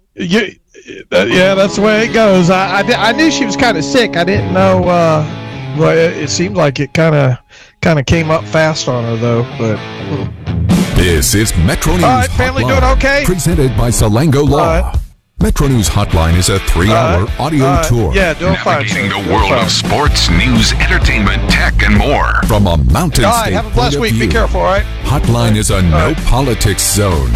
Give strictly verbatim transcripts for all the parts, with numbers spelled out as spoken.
You, yeah, that's the way it goes. I, I, I knew she was kind of sick. I didn't know. Uh, well, it, it seemed like it kind of kind of came up fast on her, though. But this is Metro News. All right, family, Hotline, doing okay? Presented by Salango Law. Right. Metro News Hotline is a three-hour right. audio right. tour. Yeah, doing fine. Navigating the world of sports, news, entertainment, tech, and more. From a mountain All right, state have a blessed point week. of Be view, careful, all right? Hotline is a no right. politics zone.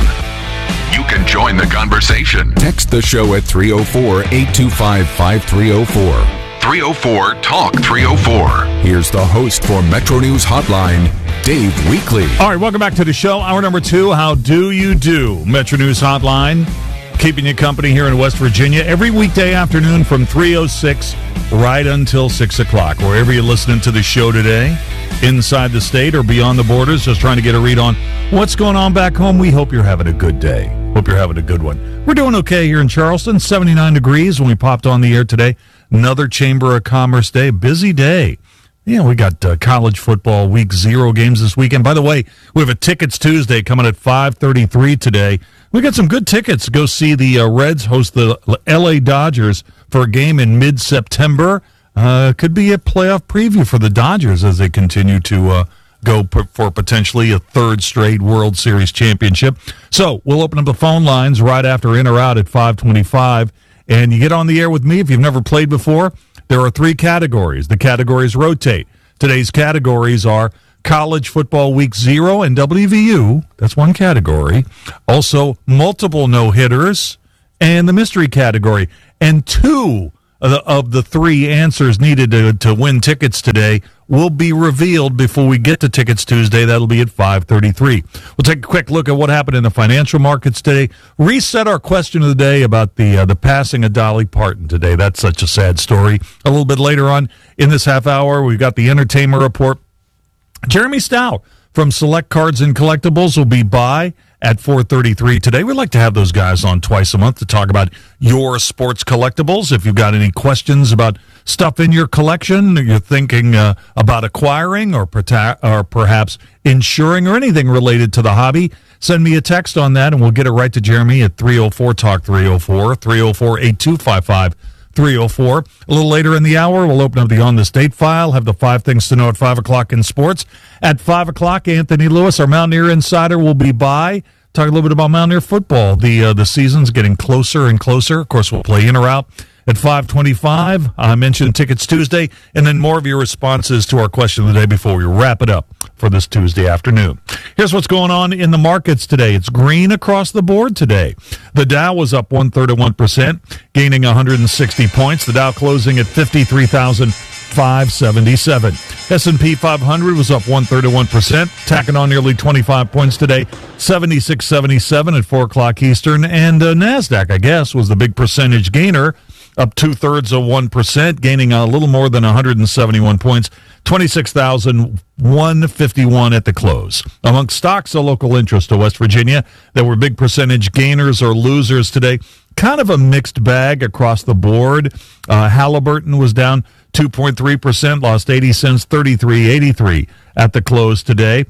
You can join the conversation. Text the show at three oh four, eight two five, five three oh four. three oh four talk three oh four. Here's the host for Metro News Hotline, Dave Weekley. All right, welcome back to the show. Hour number two, How Do You Do? Metro News Hotline, keeping you company here in West Virginia every weekday afternoon from three oh six right until six o'clock. Wherever you're listening to the show today, inside the state or beyond the borders, just trying to get a read on what's going on back home. We hope you're having a good day. Hope you're having a good one. We're doing okay here in Charleston, seventy-nine degrees when we popped on the air today. Another Chamber of Commerce day, busy day. Yeah, we got uh, college football week zero games this weekend. By the way, we have a Tickets Tuesday coming at five thirty-three today. We got some good tickets to go see the uh, Reds host the L A Dodgers for a game in mid-September. Uh, could be a playoff preview for the Dodgers as they continue to uh, go p- for potentially a third straight World Series championship. So we'll open up the phone lines right after In or Out at five twenty-five. And you get on the air with me if you've never played before. There are three categories. The categories rotate. Today's categories are College Football Week Zero and W V U. That's one category. Also, multiple no-hitters and the mystery category. And two of the, of the three answers needed to, to win tickets today will be revealed before we get to Tickets Tuesday. That'll be at five thirty-three. We'll take a quick look at what happened in the financial markets today. Reset our question of the day about the uh, the passing of Dolly Parton today. That's such a sad story. A little bit later on in this half hour, we've got the entertainment report. Jeremy Stout from Select Cards and Collectibles will be by at four thirty-three today. We'd like to have those guys on twice a month to talk about your sports collectibles. If you've got any questions about stuff in your collection, you're thinking uh, about acquiring or, prota- or perhaps insuring or anything related to the hobby, send me a text on that and we'll get it right to Jeremy at three oh four talk three oh four, three oh four, eight two five five. three oh four. A little later in the hour, we'll open up the On the State file, have the five things to know at five o'clock in sports. At five o'clock, Anthony Lewis, our Mountaineer Insider, will be by. Talk a little bit about Mountaineer football. The uh, the season's getting closer and closer. Of course, we'll play in or out at five twenty-five. I mentioned Tickets Tuesday, and then more of your responses to our question of the day before we wrap it up for this Tuesday afternoon. Here's what's going on in the markets today. It's green across the board today. The Dow was up one-third of one percent, gaining one hundred sixty points. The Dow closing at fifty-three thousand five hundred seventy-seven. S and P five hundred was up one-third of one percent, tacking on nearly twenty-five points today, seventy-six seventy-seven at four o'clock Eastern. And uh, NASDAQ, I guess, was the big percentage gainer, up two-thirds of one percent, gaining a little more than one hundred seventy-one points, twenty-six thousand one hundred fifty-one at the close. Amongst stocks of local interest to West Virginia, there were big percentage gainers or losers today. Kind of a mixed bag across the board. Uh, Halliburton was down two point three percent, lost eighty cents, thirty-three eighty-three at the close today.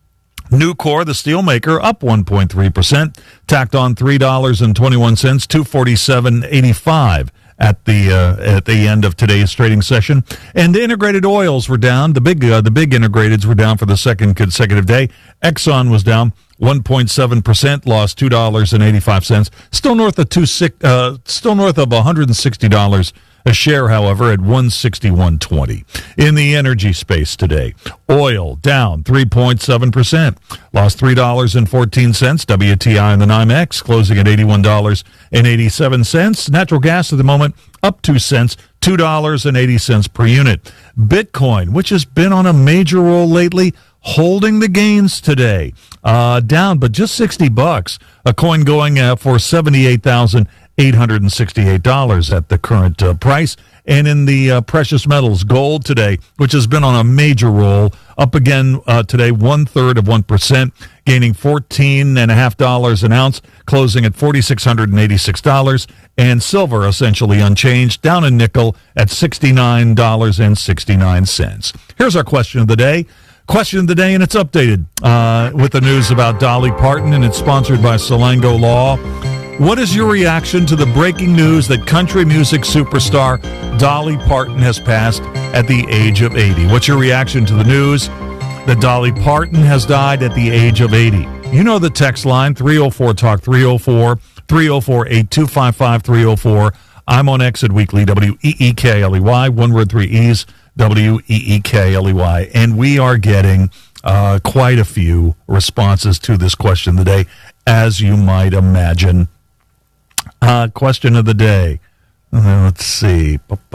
Nucor, the steelmaker, up one point three percent, tacked on three dollars and twenty-one cents, two forty-seven eighty-five at the uh, at the end of today's trading session. And the integrated oils were down. The big uh, the big integrateds were down for the second consecutive day. Exxon was down one point seven percent, lost two dollars and eighty-five cents. Still north of two uh, still north of one hundred sixty dollars a share, however, at one sixty-one twenty. In the energy space today, oil down three point seven percent, lost three dollars and fourteen cents. W T I and the NYMEX closing at eighty-one dollars and eighty-seven cents. Natural gas at the moment up two cents, two dollars and eighty cents per unit. Bitcoin, which has been on a major roll lately, holding the gains today, uh, down, but just sixty bucks. A coin going uh, for seventy-eight thousand eight hundred sixty-eight dollars at the current uh, price. And in the uh, precious metals, gold today, which has been on a major roll, up again uh, today, one-third of one percent, gaining fourteen point five dollars an ounce, closing at four thousand six hundred eighty-six dollars. And silver, essentially unchanged, down in nickel at sixty-nine dollars and sixty-nine cents. Here's our question of the day. Question of the day, and it's updated uh, with the news about Dolly Parton, and it's sponsored by Salango Law. What is your reaction to the breaking news that country music superstar Dolly Parton has passed at the age of eighty? What's your reaction to the news that Dolly Parton has died at the age of eighty? You know the text line, three oh four talk, three oh four, three oh four, eight two five five, three oh four. I'm on Exit Weekly, W E E K L E Y, one word, three E's, W E E K L E Y. And we are getting uh, quite a few responses to this question today, as you might imagine. Uh, question of the day. Uh, let's see.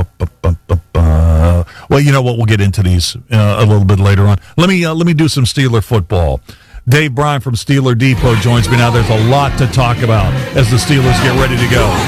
Well, you know what? We'll get into these uh, a little bit later on. Let me uh, let me do some Steeler football. Dave Bryan from Steeler Depot joins me now. There's a lot to talk about as the Steelers get ready to go.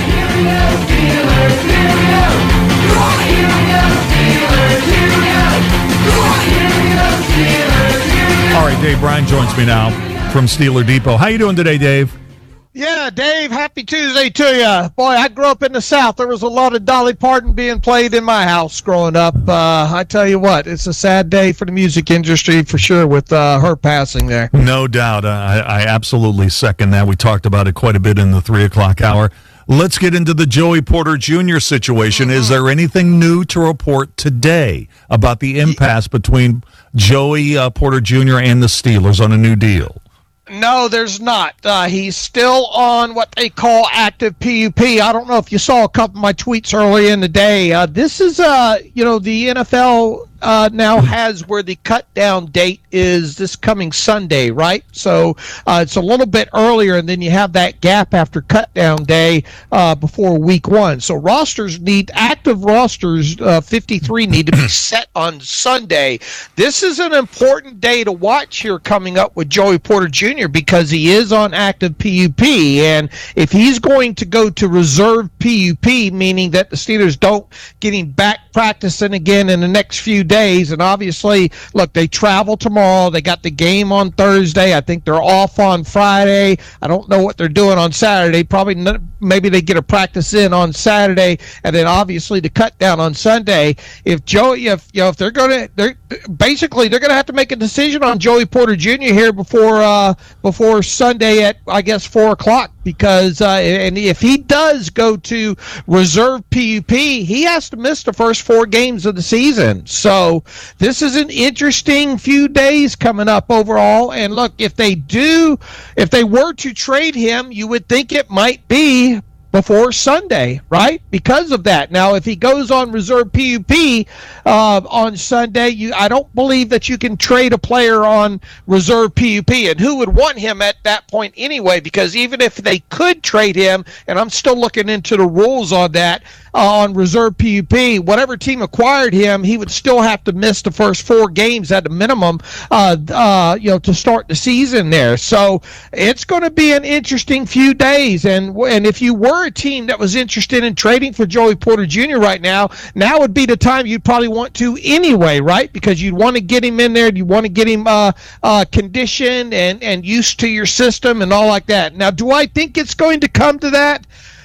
All right, Dave Bryan joins me now from Steeler Depot. How you doing today, Dave? Yeah, Dave, happy Tuesday to you. Boy, I grew up in the South. There was a lot of Dolly Parton being played in my house growing up. Uh, I tell you what, it's a sad day for the music industry for sure with uh, her passing there. No doubt. I, I absolutely second that. We talked about it quite a bit in the three o'clock hour. Let's get into the Joey Porter Junior situation. Is there anything new to report today about the impasse between Joey uh, Porter Junior and the Steelers on a new deal? No, there's not. Uh, he's still on what they call active P U P. I don't know if you saw a couple of my tweets earlier in the day. Uh, this is, uh, you know, the N F L uh, now has where the cut down date is this coming Sunday, right? So uh, it's a little bit earlier, and then you have that gap after cut down day uh, before week one. So rosters need, active rosters, uh, fifty-three need to be set on Sunday. This is an important day to watch here coming up with Joey Porter Junior because he is on active P U P, and if he's going to go to reserve P U P, meaning that the Steelers don't get him back practicing again in the next few days, and obviously, look, they travel tomorrow, they got the game on Thursday, I think they're off on Friday, I don't know what they're doing on Saturday, probably not, maybe they get a practice in on Saturday, and then obviously the cut down on Sunday. If Joey, if you know, if they're going to, they're basically they're going to have to make a decision on Joey Porter Junior here before uh, before Sunday at I guess four o'clock, because uh, and if he does go to reserve P U P, he has to miss the first four games of the season. So this is an interesting few days coming up overall. And look, if they do, if they were to trade him, you would think it might be before Sunday, right? Because of that. Now, if he goes on reserve P U P uh, on Sunday, you I don't believe that you can trade a player on reserve P U P. And who would want him at that point anyway? Because even if they could trade him, and I'm still looking into the rules on that, uh, on reserve P U P, whatever team acquired him, he would still have to miss the first four games at the minimum, uh, uh, you know, to start the season there. So it's going to be an interesting few days. And and if you were a team that was interested in trading for Joey Porter Junior right now, now would be the time you'd probably want to anyway, right? Because you'd want to get him in there, you want to get him uh, uh, conditioned and, and used to your system and all like that. Now, do I think it's going to come to that?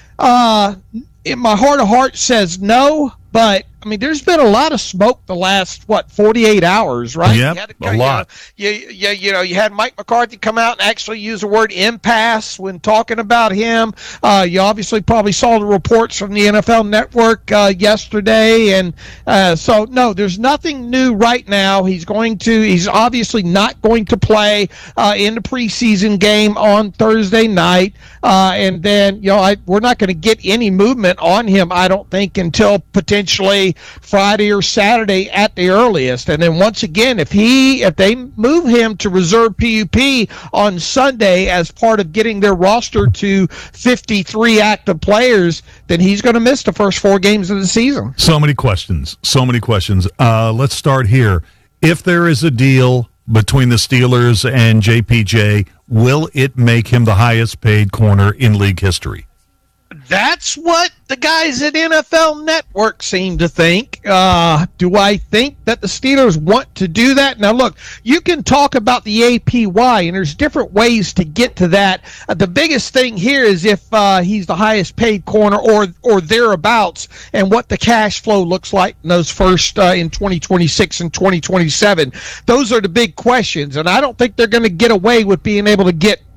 Uh, in my heart of hearts says no, but I mean, there's been a lot of smoke the last, what, forty-eight hours, right? Yep, you had to, a you lot. Know, you, you, you know, you had Mike McCarthy come out and actually use the word impasse when talking about him. Uh, you obviously probably saw the reports from the N F L Network uh, yesterday. And uh, so, no, there's nothing new right now. He's going to, he's obviously not going to play uh, in the preseason game on Thursday night. Uh, and then, you know, I, we're not going to get any movement on him, I don't think, until potentially Friday or Saturday at the earliest. And then once again, if he if they move him to reserve P U P on Sunday as part of getting their roster to fifty-three active players, then he's going to miss the first four games of the season. So many questions. So many questions. Uh, let's start here. If there is a deal between the Steelers and J P J, will it make him the highest paid corner in league history? That's what the guys at N F L Network seem to think. Uh, do I think that the Steelers want to do that? Now, look, you can talk about the A P Y, and there's different ways to get to that. Uh, the biggest thing here is if uh, he's the highest paid corner or or thereabouts, and what the cash flow looks like in those first uh, in twenty twenty-six and twenty twenty-seven. Those are the big questions, and I don't think they're going to get away with being able to get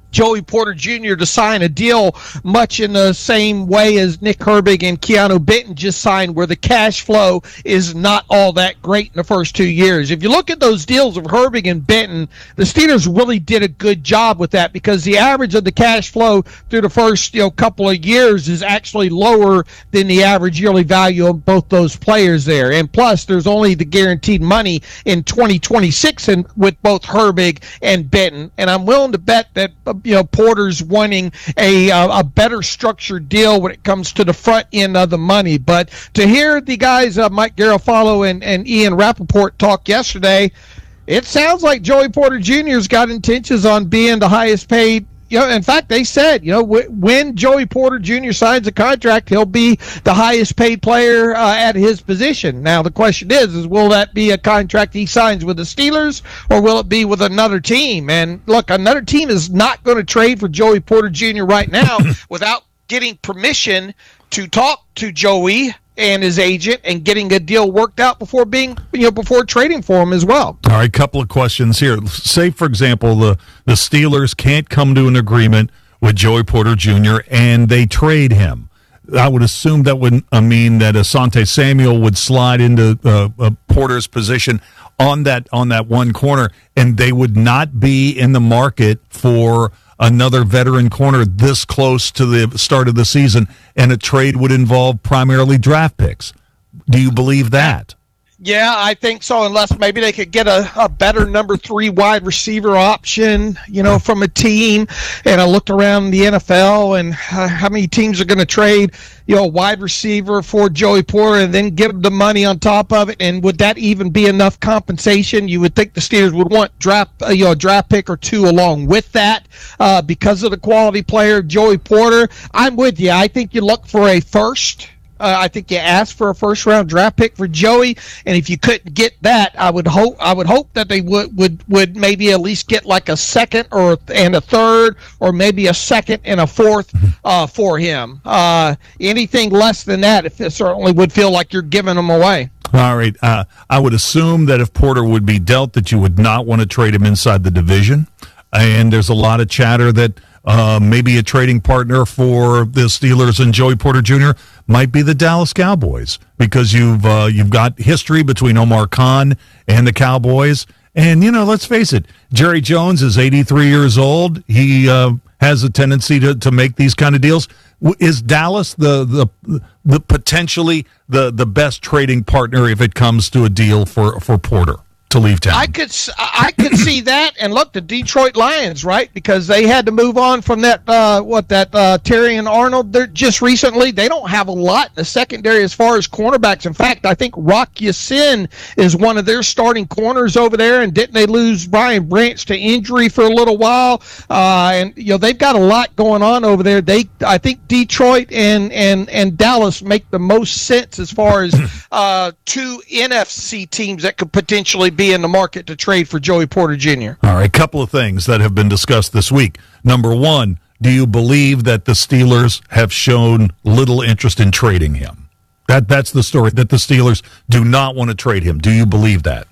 Joey Porter Junior to sign a deal much in the same way as Nick Herbig and Keanu Benton just signed, where the cash flow is not all that great in the first two years. If you look at those deals of Herbig and Benton, the Steelers really did a good job with that, because the average of the cash flow through the first you know couple of years is actually lower than the average yearly value of both those players there. And plus, there's only the guaranteed money in twenty twenty-six and with both Herbig and Benton. And I'm willing to bet that you know Porter's wanting a uh, a better structured deal when it comes to the front end of the money. But to hear the guys uh, Mike Garafolo and, and Ian Rappaport talk yesterday, it sounds like Joey Porter Junior's got intentions on being the highest paid. You know, in fact, they said, you know, w- when Joey Porter Junior signs a contract, he'll be the highest paid player uh, at his position. Now, the question is, is will that be a contract he signs with the Steelers, or will it be with another team? And look, another team is not going to trade for Joey Porter Junior right now without getting permission to talk to Joey and his agent and getting a deal worked out before being, you know, before trading for him as well. All right, couple of questions here. Say, for example, the, the Steelers can't come to an agreement with Joey Porter Junior and they trade him. I would assume that would uh, mean that Asante Samuel would slide into uh, uh, Porter's position on that on that one corner, and they would not be in the market for another veteran corner this close to the start of the season, and a trade would involve primarily draft picks. Do you believe that? Yeah, I think so, unless maybe they could get a, a better number three wide receiver option, you know, from a team. And I looked around the N F L, and uh, how many teams are going to trade, you know, a wide receiver for Joey Porter and then give him the money on top of it? And would that even be enough compensation? You would think the Steelers would want draft, uh, you know, a draft pick or two along with that uh, because of the quality player, Joey Porter. I'm with you. I think you look for a first. Uh, I think you asked for a first-round draft pick for Joey, and if you couldn't get that, I would hope I would hope that they would, would, would maybe at least get like a second or and a third, or maybe a second and a fourth uh, for him. Uh, anything less than that, if it certainly would feel like you're giving him away. All right. Uh, I would assume that if Porter would be dealt, that you would not want to trade him inside the division, and there's a lot of chatter that Uh, maybe a trading partner for the Steelers and Joey Porter Junior might be the Dallas Cowboys, because you've uh, you've got history between Omar Khan and the Cowboys. And, you know, let's face it, Jerry Jones is eighty-three years old. He uh, has a tendency to, to make these kind of deals. Is Dallas the the the potentially the, the best trading partner if it comes to a deal for, for Porter to leave town? I could I could see that, and look, the Detroit Lions, right? Because they had to move on from that uh, what that uh, Terry and Arnold. They're just recently. They don't have a lot in the secondary as far as cornerbacks. In fact, I think Rock Ya-Sin is one of their starting corners over there. And didn't they lose Brian Branch to injury for a little while? Uh, and you know they've got a lot going on over there. They I think Detroit and and and Dallas make the most sense as far as uh, two N F C teams that could potentially be in the market to trade for Joey Porter Junior All right, a couple of things that have been discussed this week. Number one, do you believe that the Steelers have shown little interest in trading him? That That's the story, that the Steelers do not want to trade him. Do you believe that?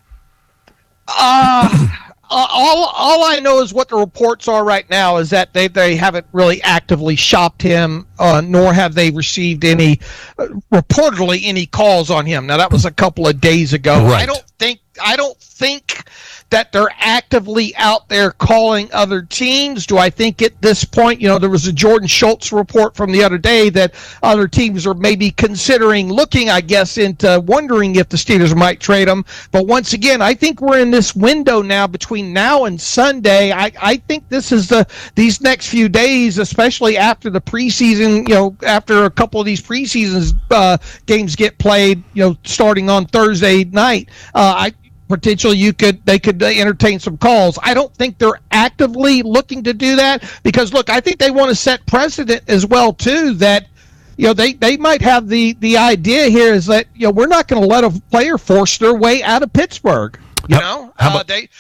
Uh, all all I know is what the reports are right now is that they, they haven't really actively shopped him, uh, nor have they received any, uh, reportedly, any calls on him. Now, that was a couple of days ago. Right. I don't think I don't think that they're actively out there calling other teams. Do I think at this point, you know, there was a Jordan Schultz report from the other day that other teams are maybe considering looking, I guess, into wondering if the Steelers might trade them. But once again, I think we're in this window now between now and Sunday. I, I think this is the these next few days, especially after the preseason, you know, after a couple of these preseason uh, games get played, you know, starting on Thursday night. Uh, I Potentially, you could they could entertain some calls. I don't think they're actively looking to do that because, look, I think they want to set precedent as well too. That you know they, they might have the, the idea here is that you know we're not going to let a player force their way out of Pittsburgh. You how, know, how about, uh, they that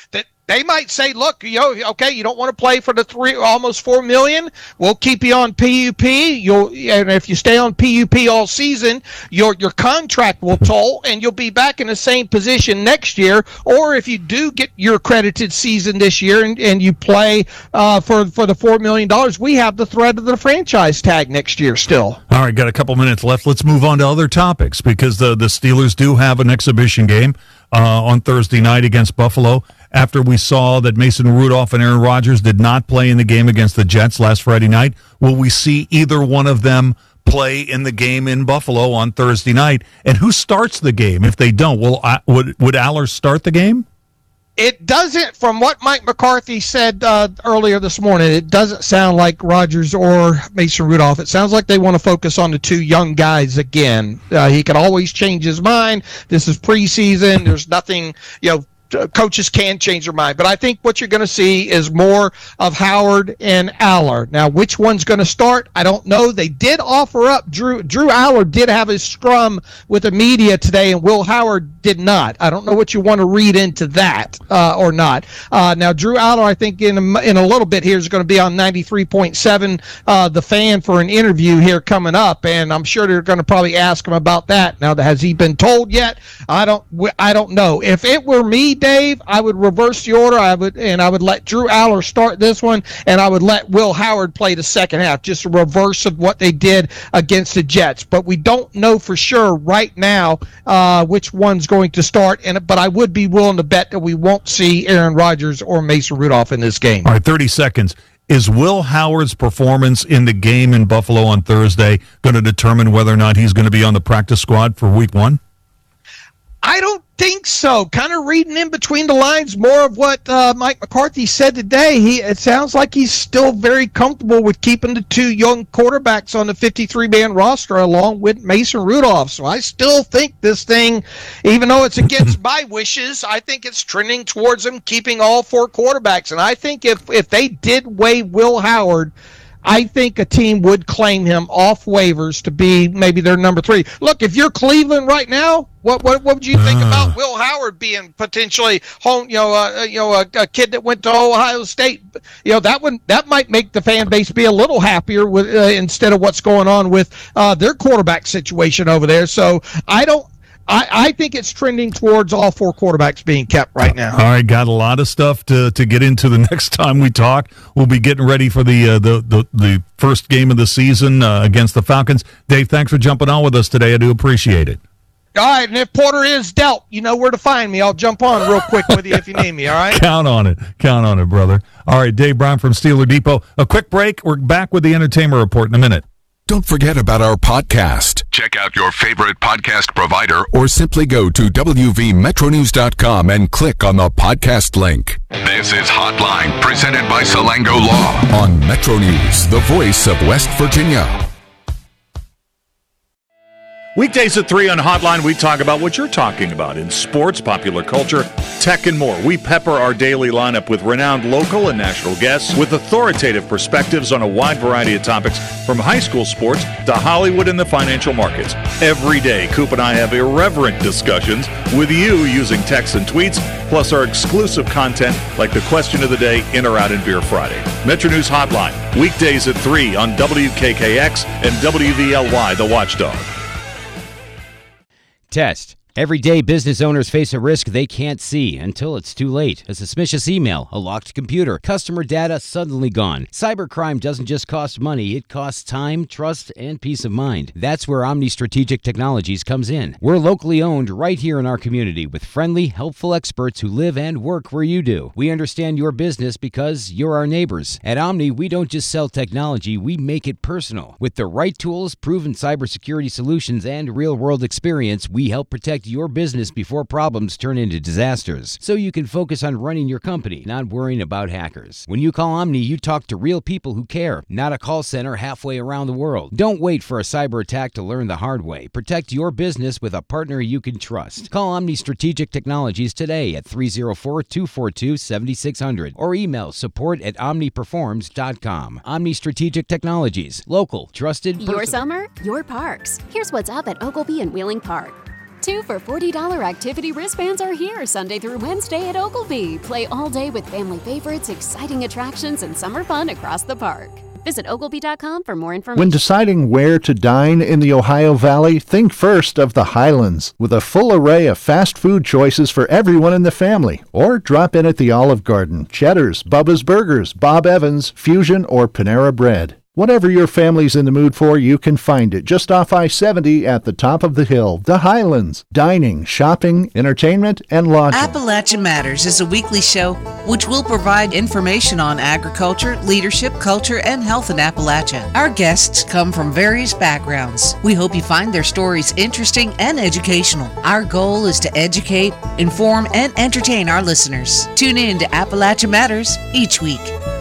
They might say, look, you know, okay, you don't want to play for the three, almost four million. We'll keep you on P U P. You'll, and if you stay on P U P all season, your your contract will toll, and you'll be back in the same position next year. Or if you do get your accredited season this year and, and you play uh, for for the four million dollars, we have the threat of the franchise tag next year still. All right, got a couple minutes left. Let's move on to other topics because the the Steelers do have an exhibition game uh, on Thursday night against Buffalo. After we saw that Mason Rudolph and Aaron Rodgers did not play in the game against the Jets last Friday night, will we see either one of them play in the game in Buffalo on Thursday night? And who starts the game if they don't? Will uh, would would Aller start the game? It doesn't, from what Mike McCarthy said uh, earlier this morning, it doesn't sound like Rodgers or Mason Rudolph. It sounds like they want to focus on the two young guys again. Uh, he can always change his mind. This is preseason. There's nothing, you know, coaches can change their mind. But I think what you're going to see is more of Howard and Aller. Now, which one's going to start? I don't know. They did offer up. Drew Drew Aller did have his scrum with the media today, and Will Howard did not. I don't know what you want to read into that uh, or not. Uh, now, Drew Aller, I think in a, in a little bit here is going to be on ninety-three point seven, uh, The Fan, for an interview here coming up, and I'm sure they're going to probably ask him about that. Now, has he been told yet? I don't. I don't know. If it were me, Dave, I would reverse the order. I would, and I would let Drew Aller start this one, and I would let Will Howard play the second half, just a reverse of what they did against the Jets. But we don't know for sure right now uh, which one's going to start. And but I would be willing to bet that we won't see Aaron Rodgers or Mason Rudolph in this game. All right, thirty seconds. Is Will Howard's performance in the game in Buffalo on Thursday going to determine whether or not he's going to be on the practice squad for week one? I don't think so. Kind of reading in between the lines more of what uh, Mike McCarthy said today. He it sounds like he's still very comfortable with keeping the two young quarterbacks on the fifty-three man roster along with Mason Rudolph. So I still think this thing, even though it's against my wishes, I think it's trending towards them keeping all four quarterbacks. And I think if, if they did weigh Will Howard, I think a team would claim him off waivers to be maybe their number three. Look, if you're Cleveland right now, what what, what would you think uh. about Will Howard being potentially home? You know, uh, you know, a, a kid that went to Ohio State. You know, that one that might make the fan base be a little happier with uh, instead of what's going on with uh, their quarterback situation over there. So I don't. I, I think it's trending towards all four quarterbacks being kept right now. All right, got a lot of stuff to, to get into the next time we talk. We'll be getting ready for the uh, the, the the first game of the season uh, against the Falcons. Dave, thanks for jumping on with us today. I do appreciate it. All right, and if Porter is dealt, you know where to find me. I'll jump on real quick with you if you need me, all right? Count on it. Count on it, brother. All right, Dave Brown from Steeler Depot. A quick break. We're back with the Entertainment Report in a minute. Don't forget about our podcast. Check out your favorite podcast provider Or simply go to W V Metro News dot com and click on the podcast link. This is Hotline, presented by Salango Law. On Metro News, the voice of West Virginia. Weekdays at three on Hotline, we talk about what you're talking about in sports, popular culture, tech, and more. We pepper our daily lineup with renowned local and national guests with authoritative perspectives on a wide variety of topics, from high school sports to Hollywood and the financial markets. Every day, Coop and I have irreverent discussions with you using texts and tweets, plus our exclusive content like the question of the day, In or Out in Beer Friday. Metro News Hotline, weekdays at three on W K K X and W V L Y, The Watchdog. Test. Every day, business owners face a risk they can't see until it's too late. A suspicious email, a locked computer, customer data suddenly gone. Cybercrime doesn't just cost money, it costs time, trust, and peace of mind. That's where Omni Strategic Technologies comes in. We're locally owned right here in our community with friendly, helpful experts who live and work where you do. We understand your business because you're our neighbors. At Omni, we don't just sell technology, we make it personal. With the right tools, proven cybersecurity solutions, and real-world experience, we help protect your business before problems turn into disasters, so you can focus on running your company, not worrying about hackers. When you call Omni, you talk to real people who care, not a call center halfway around the world. Don't wait for a cyber attack to learn the hard way. Protect your business with a partner you can trust. Call Omni Strategic Technologies today at three oh four, two four two, seven six zero zero or email support at omni performs dot com. Omni Strategic Technologies. Local, trusted, personal. Your summer, your parks. Here's what's up at Ogilvy and Wheeling Park. Two for forty dollars activity wristbands are here Sunday through Wednesday at Ogilvy. Play all day with family favorites, exciting attractions, and summer fun across the park. Visit Ogilvy dot com for more information. When deciding where to dine in the Ohio Valley, think first of the Highlands, with a full array of fast food choices for everyone in the family. Or drop in at the Olive Garden, Cheddar's, Bubba's Burgers, Bob Evans, Fusion, or Panera Bread. Whatever your family's in the mood for, you can find it just off I seventy at the top of the hill. The Highlands. Dining, shopping, entertainment, and lodging. Appalachia Matters is a weekly show which will provide information on agriculture, leadership, culture, and health in Appalachia. Our guests come from various backgrounds. We hope you find their stories interesting and educational. Our goal is to educate, inform, and entertain our listeners. Tune in to Appalachia Matters each week.